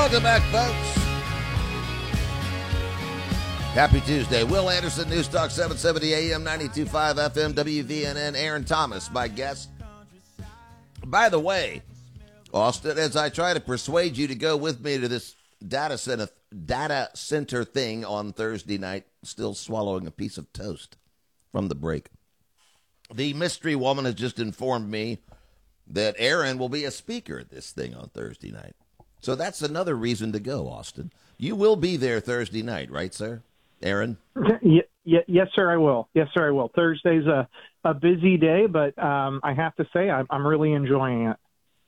Welcome back, folks. Happy Tuesday. Will Anderson, News Talk 770 AM, 92.5 FM, WVNN. Aaron Thomas, my guest. By the way, Austin, as I try to persuade you to go with me to this data center thing on Thursday night, still swallowing a piece of toast from the break. The mystery woman has just informed me that Aaron will be a speaker at this thing on Thursday night. So that's another reason to go, Austin. You will be there Thursday night, right, sir? Aaron? Yes, sir, I will. Yes, sir, I will. Thursday's a busy day, but I have to say I'm really enjoying it.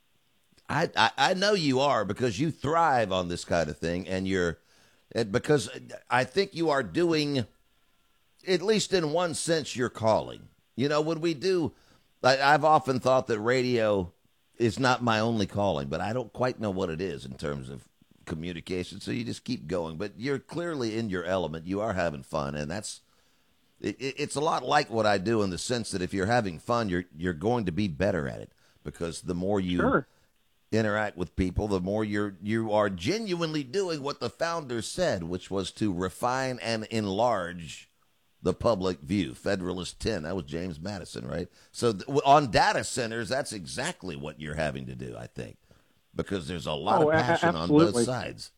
I know you are, because you thrive on this kind of thing, and because I think you are doing, at least in one sense, your calling. You know, when we do, I've often thought that radio is not my only calling, but I don't quite know what it is in terms of communication, so you just keep going. But you're clearly in your element. You are having fun, and it's a lot like what I do in the sense that if you're having fun, you're going to be better at it, because the more you interact with people, the more you are genuinely doing what the founders said, which was to refine and enlarge the public view. Federalist 10, that was James Madison, right? So on data centers, that's exactly what you're having to do, I think, because there's a lot of passion on both sides.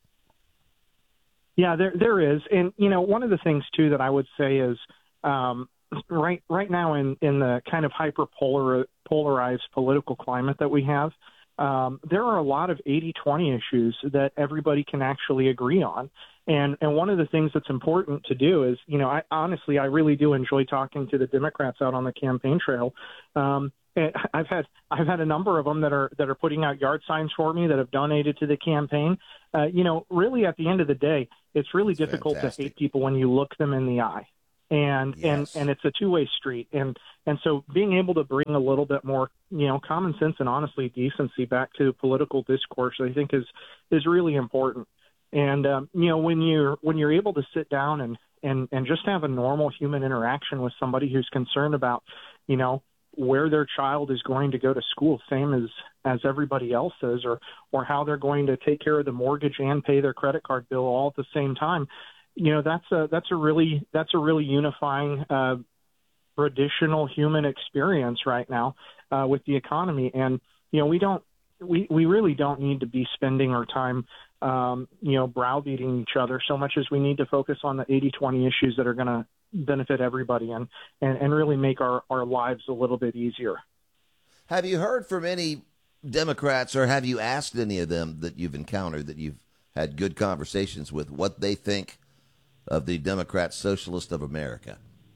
Yeah, there is. And, you know, one of the things, too, that I would say is right now in the kind of polarized political climate that we have, there are a lot of 80-20 issues that everybody can actually agree on. And one of the things that's important to do is, you know, I really do enjoy talking to the Democrats out on the campaign trail. And I've had a number of them that are putting out yard signs for me that have donated to the campaign. You know, really at the end of the day, it's really difficult to hate people when you look them in the eye. And it's a two-way street. And so being able to bring a little bit more, you know, common sense and honestly decency back to political discourse, I think is really important. And, you know, when you're able to sit down and just have a normal human interaction with somebody who's concerned about, you know, where their child is going to go to school, same as everybody else is, or how they're going to take care of the mortgage and pay their credit card bill all at the same time, you know, that's a really unifying, traditional human experience right now with the economy. And, you know, we really don't need to be spending our time, you know, browbeating each other so much as we need to focus on the 80-20 issues that are going to benefit everybody and really make our lives a little bit easier. Have you heard from any Democrats, or have you asked any of them that you've encountered, that you've had good conversations with, what they think of the Democrat Socialist of America?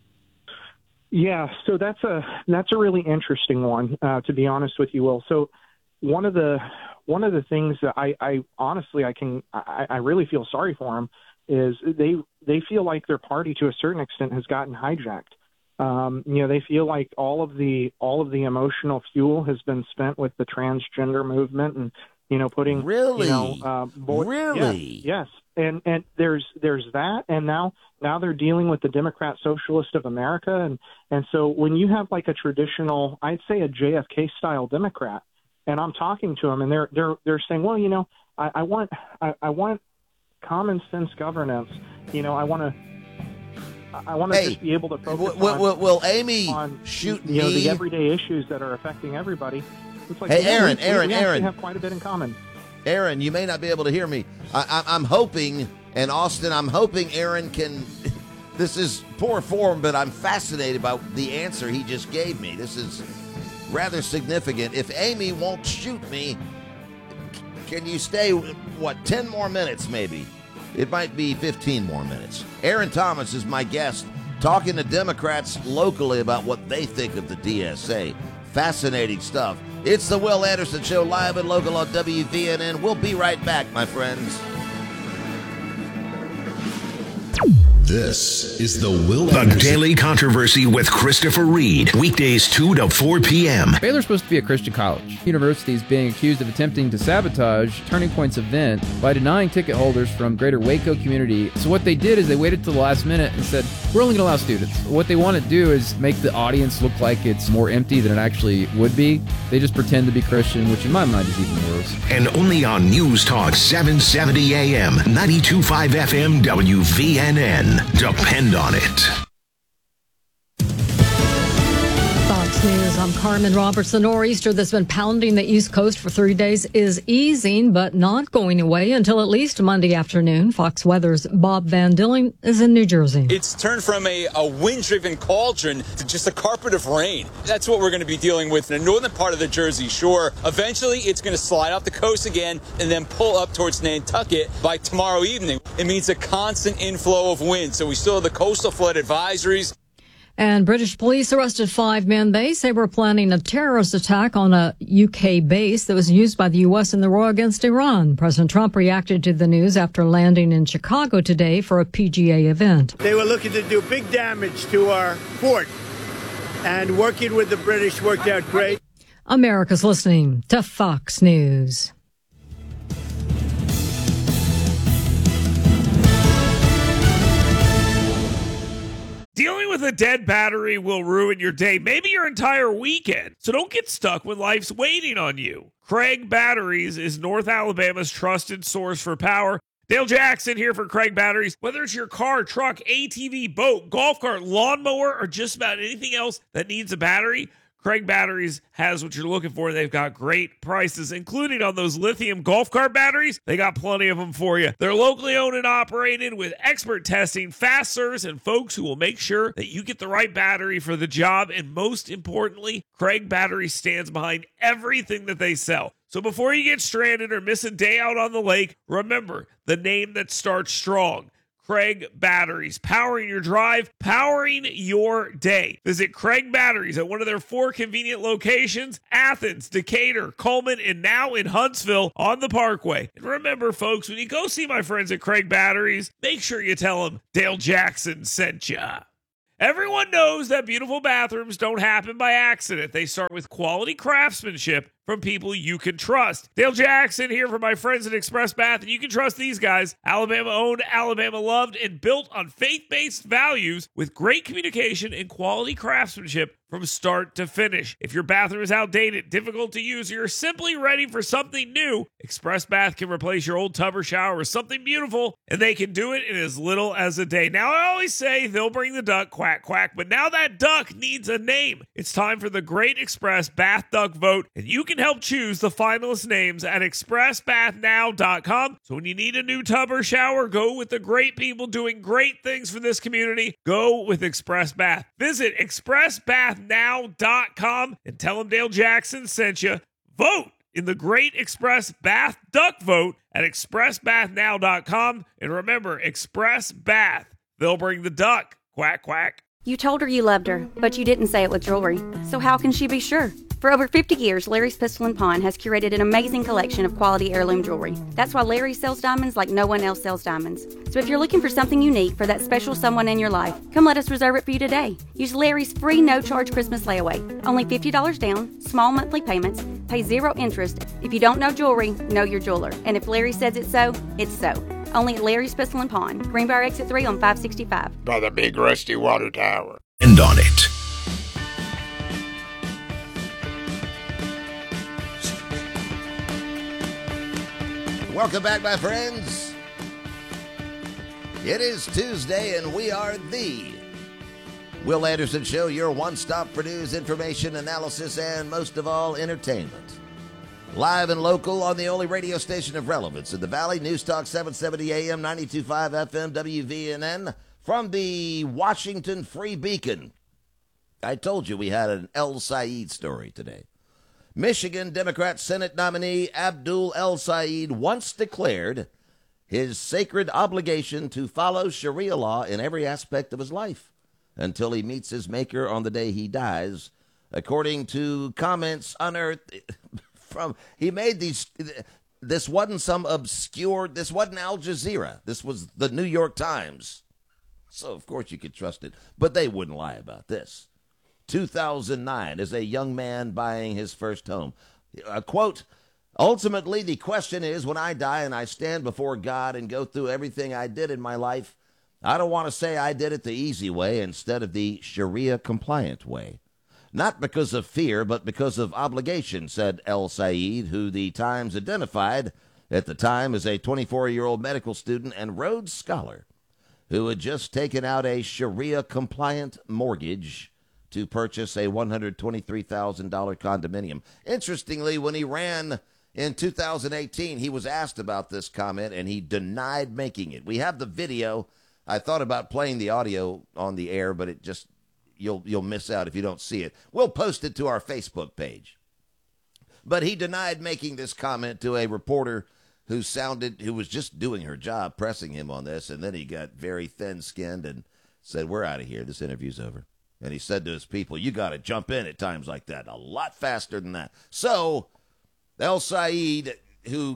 Yeah, so that's a really interesting one, to be honest with you, Will. So one of the things that I honestly I really feel sorry for them is they feel like their party to a certain extent has gotten hijacked. You know, they feel like all of the emotional fuel has been spent with the transgender movement and, you know, putting really, you know, really, yes. And there's that, and now they're dealing with the Democrat Socialist of America, and so when you have like a traditional, I'd say a JFK style Democrat, and I'm talking to them, and they're saying, well, you know, I want common sense governance, you know, I want to just be able to focus will Amy shoot me? You know, the everyday issues that are affecting everybody. It's like, hey, Aaron, we actually have quite a bit in common. Aaron, you may not be able to hear me. I'm hoping, and Austin, I'm hoping Aaron can. This is poor form, but I'm fascinated by the answer he just gave me. This is rather significant. If Amy won't shoot me, can you stay, 10 more minutes maybe? It might be 15 more minutes. Aaron Thomas is my guest, talking to Democrats locally about what they think of the DSA. Fascinating stuff. It's the Will Anderson Show, live and local on WVNN. We'll be right back, my friends. This is the Will The Anderson Daily Controversy with Christopher Reed. Weekdays 2 to 4 p.m. Baylor's supposed to be a Christian college. University is being accused of attempting to sabotage Turning Point's event by denying ticket holders from greater Waco community. So what they did is they waited till the last minute and said, we're only going to allow students. What they want to do is make the audience look like it's more empty than it actually would be. They just pretend to be Christian, which in my mind is even worse. And only on News Talk 770 AM, 92.5 FM, WVNN. Depend on it. Fox News, I'm Carmen Roberts. The nor'easter that's been pounding the East Coast for 3 days is easing, but not going away until at least Monday afternoon. Fox Weather's Bob Van Dilling is in New Jersey. It's turned from a wind-driven cauldron to just a carpet of rain. That's what we're going to be dealing with in the northern part of the Jersey Shore. Eventually, it's going to slide off the coast again and then pull up towards Nantucket by tomorrow evening. It means a constant inflow of wind, so we still have the coastal flood advisories. And British police arrested 5 men. They say were planning a terrorist attack on a UK base that was used by the U.S. in the war against Iran. President Trump reacted to the news after landing in Chicago today for a PGA event. They were looking to do big damage to our fort, and working with the British worked out great. America's listening to Fox News. Dealing with a dead battery will ruin your day, maybe your entire weekend. So don't get stuck when life's waiting on you. Craig Batteries is North Alabama's trusted source for power. Dale Jackson here for Craig Batteries. Whether it's your car, truck, ATV, boat, golf cart, lawnmower, or just about anything else that needs a battery, Craig Batteries has what you're looking for. They've got great prices, including on those lithium golf cart batteries. They got plenty of them for you. They're locally owned and operated with expert testing, fast service, and folks who will make sure that you get the right battery for the job. And most importantly, Craig Batteries stands behind everything that they sell. So before you get stranded or miss a day out on the lake, remember the name that starts strong. Craig Batteries, powering your drive, powering your day. Visit Craig Batteries at one of their 4 convenient locations, Athens, Decatur, Coleman, and now in Huntsville on the Parkway. And remember, folks, when you go see my friends at Craig Batteries, make sure you tell them Dale Jackson sent ya. Everyone knows that beautiful bathrooms don't happen by accident. They start with quality craftsmanship from people you can trust. Dale Jackson here for my friends at Express Bath, and you can trust these guys. Alabama owned, Alabama loved, and built on faith-based values with great communication and quality craftsmanship from start to finish. If your bathroom is outdated, difficult to use, or you're simply ready for something new, Express Bath can replace your old tub or shower with something beautiful, and they can do it in as little as a day. Now, I always say they'll bring the duck, quack, quack, but now that duck needs a name. It's time for the Great Express Bath Duck Vote, and you can help choose the finalist names at expressbathnow.com. So when you need a new tub or shower, go with the great people doing great things for this community. Go with Express Bath. Visit expressbathnow.com and tell them Dale Jackson sent you. Vote in the Great Express Bath Duck Vote at expressbathnow.com. And remember, Express Bath. They'll bring the duck. Quack, quack. You told her you loved her, but you didn't say it with jewelry. So how can she be sure? For over 50 years, Larry's Pistol and Pawn has curated an amazing collection of quality heirloom jewelry. That's why Larry sells diamonds like no one else sells diamonds. So if you're looking for something unique for that special someone in your life, come let us reserve it for you today. Use Larry's free no-charge Christmas layaway. Only $50 down, small monthly payments, pay 0 interest. If you don't know jewelry, know your jeweler. And if Larry says it's so, it's so. Only at Larry's Pistol and Pawn, Greenbrier Exit 3 on 565. by the big rusty water tower. And on it. Welcome back, my friends. It is Tuesday, and we are the Will Anderson Show, your one-stop for news, information, analysis, and most of all, entertainment. Live and local on the only radio station of relevance in the Valley, News Talk 770 AM, 92.5 FM, WVNN, from the Washington Free Beacon. I told you we had an El Said story today. Michigan Democrat Senate nominee Abdul El Said once declared his sacred obligation to follow Sharia law in every aspect of his life until he meets his maker on the day he dies, according to comments unearthed from, he made these, this wasn't some obscure, this wasn't Al Jazeera, this was the New York Times. So, of course, you could trust it. But they wouldn't lie about this. 2009, as a young man buying his first home. Quote, ultimately, the question is, when I die and I stand before God and go through everything I did in my life, I don't want to say I did it the easy way instead of the Sharia-compliant way. Not because of fear, but because of obligation, said El Said, who the Times identified at the time as a 24-year-old medical student and Rhodes Scholar who had just taken out a Sharia-compliant mortgage to purchase a $123,000 condominium. Interestingly, when he ran in 2018, he was asked about this comment, and he denied making it. We have the video. I thought about playing the audio on the air, but it just you'll miss out if you don't see it. We'll post it to our Facebook page. But he denied making this comment to a reporter who was just doing her job, pressing him on this, and then he got very thin-skinned and said, "We're out of here. This interview's over." And he said to his people, "You got to jump in at times like that, a lot faster than that." So El Said, who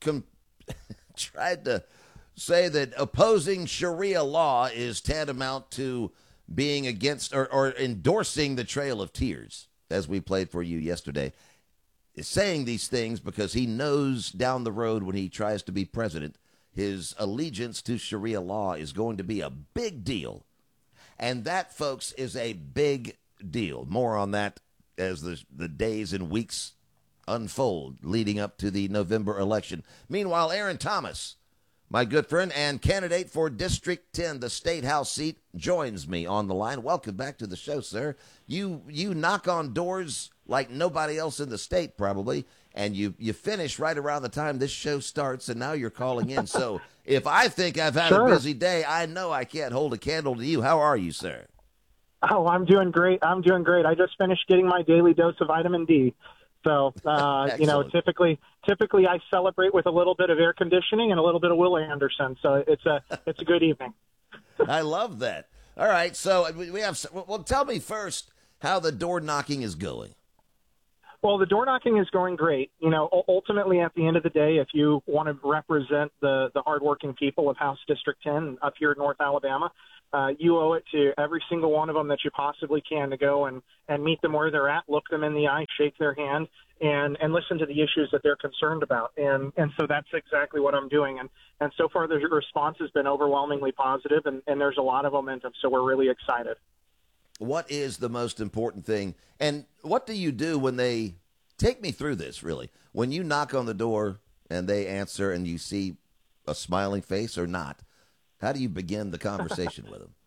tried to say that opposing Sharia law is tantamount to being against or endorsing the Trail of Tears, as we played for you yesterday, is saying these things because he knows down the road when he tries to be president, his allegiance to Sharia law is going to be a big deal. And that, folks, is a big deal. More on that as the days and weeks unfold leading up to the November election. Meanwhile, Aaron Thomas, my good friend and candidate for District 10, the State House seat, joins me on the line. Welcome back to the show, sir. You knock on doors like nobody else in the state, probably, and you finish right around the time this show starts, and now you're calling in. So if I think I've had a busy day, I know I can't hold a candle to you. How are you, sir? Oh, I'm doing great. I just finished getting my daily dose of vitamin D. So, typically I celebrate with a little bit of air conditioning and a little bit of Will Anderson. So it's a good evening. I love that. All right. So tell me first how the door knocking is going. Well, the door knocking is going great. Ultimately at the end of the day, if you want to represent the hardworking people of House District 10 up here in North Alabama, you owe it to every single one of them that you possibly can to go and meet them where they're at, look them in the eye, shake their hand, and listen to the issues that they're concerned about. And so that's exactly what I'm doing. And so far the response has been overwhelmingly positive, and there's a lot of momentum, so we're really excited. What is the most important thing? And what do you do when they take me through this, really? When you knock on the door and they answer and you see a smiling face or not, how do you begin the conversation with them?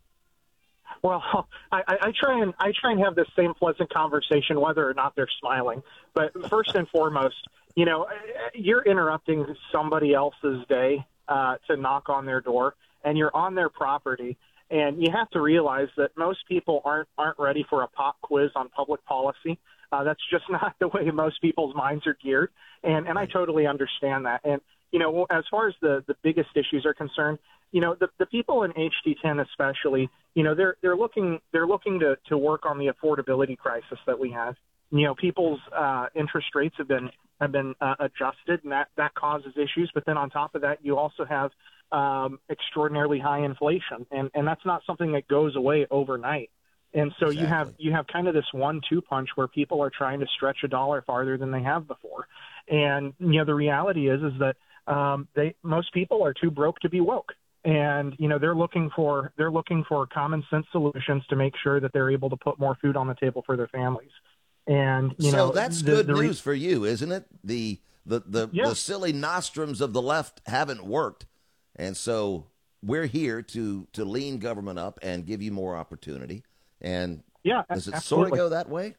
Well, I try and have this same pleasant conversation whether or not they're smiling. But first and foremost, you're interrupting somebody else's day to knock on their door, and you're on their property. And you have to realize that most people aren't ready for a pop quiz on public policy. That's just not the way most people's minds are geared. And I totally understand that. And, as far as the biggest issues are concerned, the people in HD10 especially, they're looking to work on the affordability crisis that we have. People's interest rates have been adjusted, and that causes issues. But then on top of that, you also have extraordinarily high inflation, and that's not something that goes away overnight. And so Exactly. you have kind of this 1-2 punch where people are trying to stretch a dollar farther than they have before. And the reality is that most people are too broke to be woke. And they're looking for common sense solutions to make sure that they're able to put more food on the table for their families. And so that's good news for you, isn't it? The silly nostrums of the left haven't worked, and so we're here to lean government up and give you more opportunity. And does it sort of go that way?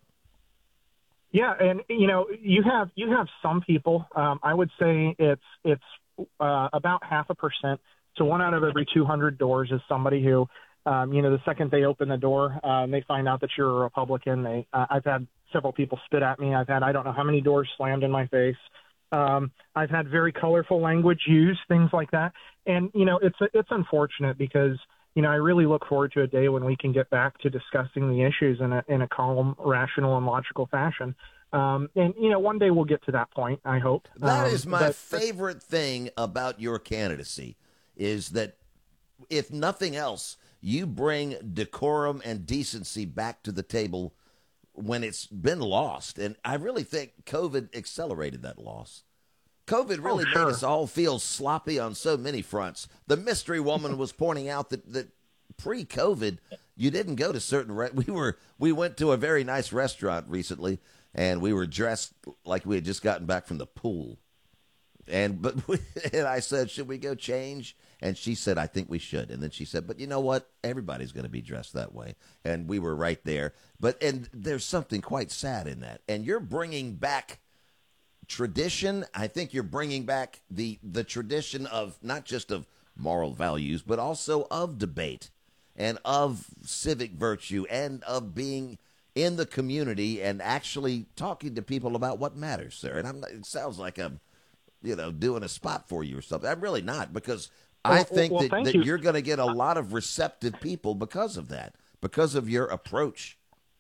Yeah, and you have some people. I would say it's about 0.5%. So 1 out of every 200 doors is somebody who, the second they open the door, they find out that you're a Republican. I've had several people spit at me. I've had I don't know how many doors slammed in my face. I've had very colorful language used, things like that. And it's unfortunate because I really look forward to a day when we can get back to discussing the issues in a calm, rational, and logical fashion. And one day we'll get to that point, I hope. That is my favorite thing about your candidacy, is that if nothing else, you bring decorum and decency back to the table when it's been lost. And I really think COVID accelerated that loss. COVID really made us all feel sloppy on so many fronts. The mystery woman was pointing out that pre-COVID, you didn't go to certain we went to a very nice restaurant recently, and we were dressed like we had just gotten back from the pool. And I said, should we go change? And she said, I think we should. And then she said, but you know what? Everybody's going to be dressed that way. And we were right there. And there's something quite sad in that. And you're bringing back tradition. I think you're bringing back the tradition of not just of moral values, but also of debate and of civic virtue and of being in the community and actually talking to people about what matters, sir. And it sounds like I'm, doing a spot for you or something. I'm really not, because I think that you're going to get a lot of receptive people because of that, because of your approach.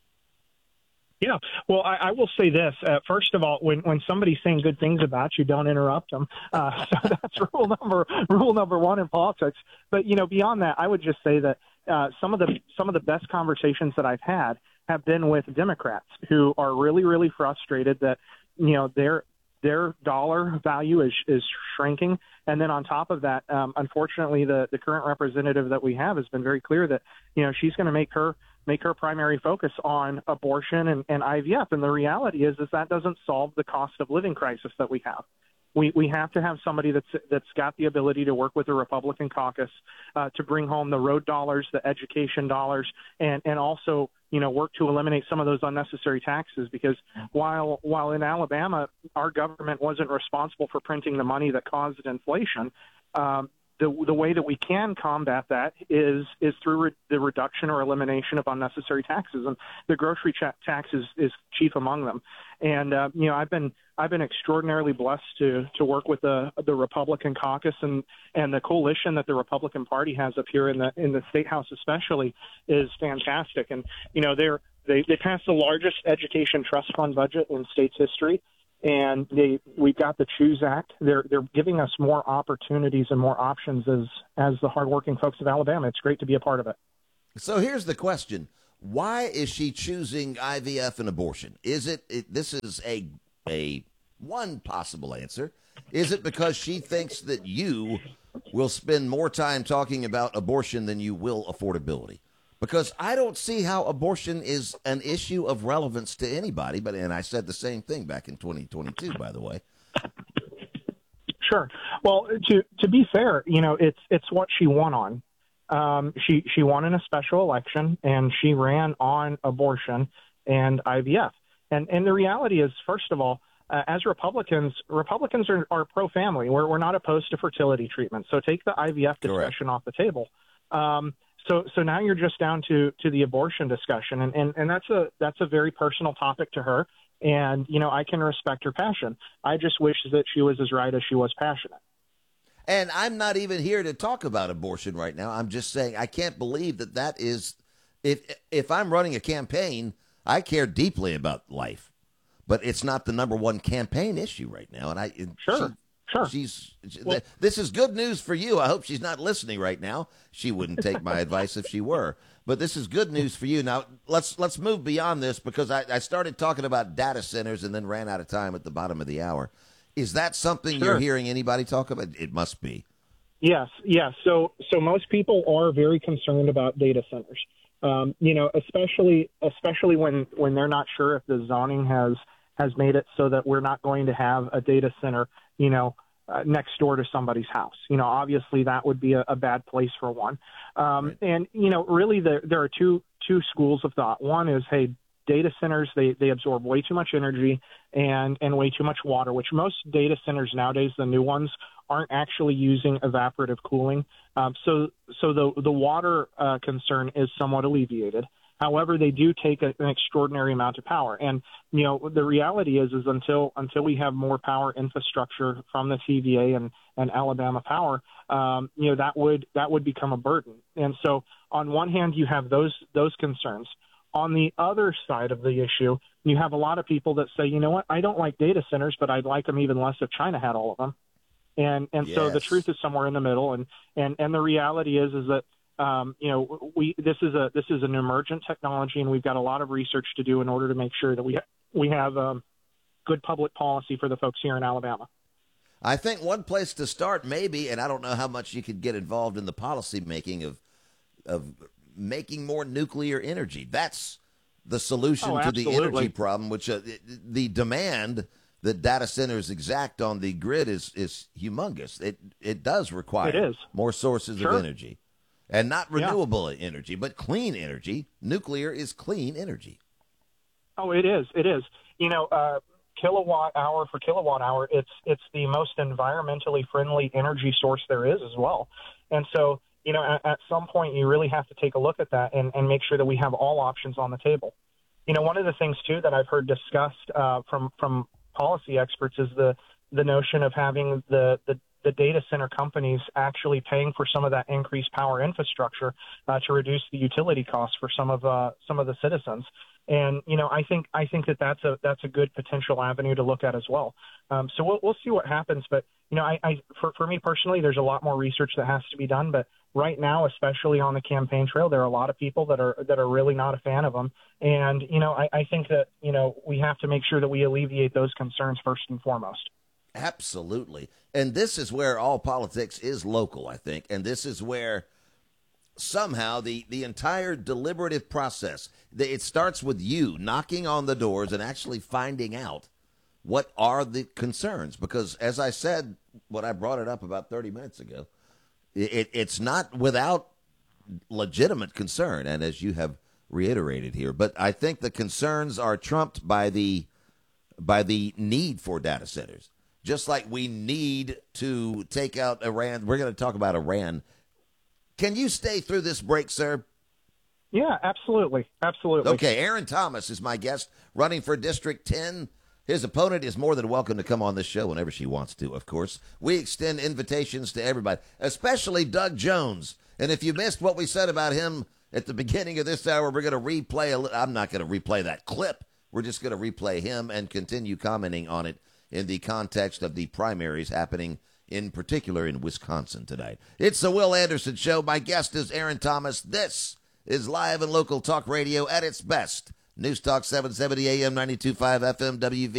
Yeah. Well, I will say this. First of all, when somebody's saying good things about you, don't interrupt them. So that's rule number one in politics. But, beyond that, I would just say that some of the best conversations that I've had have been with Democrats who are really, really frustrated that, their dollar value is shrinking. And then on top of that, unfortunately, the current representative that we have has been very clear that, she's going to make her primary focus on abortion and IVF. And the reality is that doesn't solve the cost of living crisis that we have. We have to have somebody that's got the ability to work with the Republican caucus to bring home the road dollars, the education dollars, and also work to eliminate some of those unnecessary taxes. Because while in Alabama our government wasn't responsible for printing the money that caused inflation, the way that we can combat that is through the reduction or elimination of unnecessary taxes, and the grocery tax is chief among them. And I've been extraordinarily blessed to work with the Republican caucus and the coalition that the Republican Party has up here in the State House especially is fantastic. And they passed the largest education trust fund budget in state's history. And we've got the Choose Act. They're giving us more opportunities and more options as the hardworking folks of Alabama. It's great to be a part of it. So here's the question: why is she choosing IVF and abortion? Is this is a one possible answer? Is it because she thinks that you will spend more time talking about abortion than you will affordability? Because I don't see how abortion is an issue of relevance to anybody. And I said the same thing back in 2022, by the way. Sure. Well, to be fair, it's what she won on. She won in a special election, and she ran on abortion and IVF. And the reality is, first of all, as Republicans are pro-family. We're not opposed to fertility treatment. So take the IVF discussion off the table. So now you're just down to the abortion discussion, and that's a very personal topic to her. And I can respect her passion. I just wish that she was as right as she was passionate. And I'm not even here to talk about abortion right now. I'm just saying I can't believe that is if I'm running a campaign, I care deeply about life, but it's not the number one campaign issue right now. And Sure. This is good news for you. I hope she's not listening right now. She wouldn't take my advice if she were. But this is good news for you. Now, let's move beyond this, because I started talking about data centers and then ran out of time at the bottom of the hour. Is that something you're hearing anybody talk about? It must be. Yes. So most people are very concerned about data centers. Especially when they're not sure if the zoning has made it so that we're not going to have a data center, next door to somebody's house. Obviously that would be a bad place for one. Right. And, really there are two schools of thought. One is, hey, data centers, they absorb way too much energy and way too much water, which most data centers nowadays, the new ones, aren't actually using evaporative cooling. So the water concern is somewhat alleviated. However, they do take an extraordinary amount of power. And, the reality is until we have more power infrastructure from the TVA and Alabama Power, that would become a burden. And so on one hand, you have those concerns. On the other side of the issue, you have a lot of people that say, you know what, I don't like data centers, but I'd like them even less if China had all of them. And Yes. So the truth is somewhere in the middle. And the reality is that This is an emergent technology, and we've got a lot of research to do in order to make sure that we have good public policy for the folks here in Alabama. I think one place to start, maybe, and I don't know how much you could get involved in the policy making of making more nuclear energy. That's the solution to the energy problem, which the demand that data centers exact on the grid is humongous. It does require more sources of energy, and not renewable energy, but clean energy. Nuclear is clean energy. Oh, it is. It is. Kilowatt hour for kilowatt hour, it's the most environmentally friendly energy source there is as well. And so, at some point you really have to take a look at that and make sure that we have all options on the table. One of the things too that I've heard discussed from policy experts is the notion of having the data center companies actually paying for some of that increased power infrastructure to reduce the utility costs for some of the citizens. And I think that that's a good potential avenue to look at as well. So we'll see what happens. But for me personally, there's a lot more research that has to be done. But right now, especially on the campaign trail, there are a lot of people that are really not a fan of them. And I think that we have to make sure that we alleviate those concerns first and foremost. Absolutely. And this is where all politics is local, I think. And this is where somehow the entire deliberative process, it starts with you knocking on the doors and actually finding out what are the concerns. Because as I said, when I brought it up about 30 minutes ago, it's not without legitimate concern. And as you have reiterated here, but I think the concerns are trumped by the need for data centers. Just like we need to take out Iran. We're going to talk about Iran. Can you stay through this break, sir? Yeah, absolutely. Absolutely. Okay, Aaron Thomas is my guest, running for District 10. His opponent is more than welcome to come on this show whenever she wants to, of course. We extend invitations to everybody, especially Doug Jones. And if you missed what we said about him at the beginning of this hour, we're going to replay I'm not going to replay that clip. We're just going to replay him and continue commenting on it in the context of the primaries happening in particular in Wisconsin tonight. It's the Will Anderson Show. My guest is Aaron Thomas. This is live and local talk radio at its best. News Talk 770 AM 92.5 FM WV.